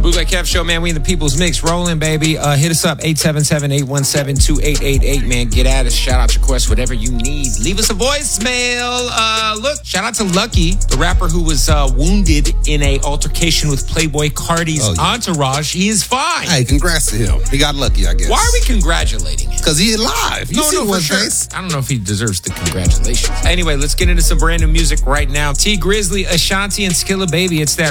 Bootleg Kev Show, man. We in the People's Mix. Rolling, baby. Hit us up, 877-817-2888, man. Get at us. Shout out your request, whatever you need. Leave us a voicemail. Look, shout out to Lucky, the rapper who was wounded in a altercation with Playboy Cardi's entourage. He is fine. Hey, congrats to him. He got lucky, I guess. Why are we congratulating him? Because he alive. You see for sure. face? I don't know if he deserves the congratulations. Anyway, let's get into some brand new music right now. T Grizzly, Ashanti, and Skilla Baby. It's that